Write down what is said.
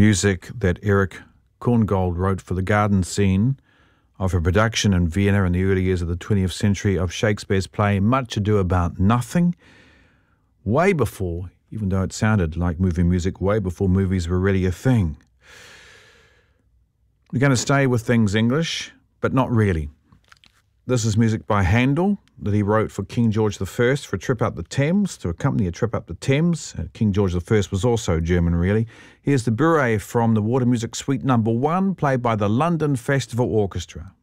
Music that Eric Korngold wrote for the garden scene of a production in Vienna in the early years of the 20th century of Shakespeare's play Much Ado About Nothing, way before, even though it sounded like movie music, way before movies were really a thing. We're going to stay with things English, but not really. This is music by Handel that he wrote for King George I for a trip up the Thames, to accompany a trip up the Thames. King George I was also German, really. Here's the Bourrée from the Water Music Suite No. 1, played by the London Festival Orchestra.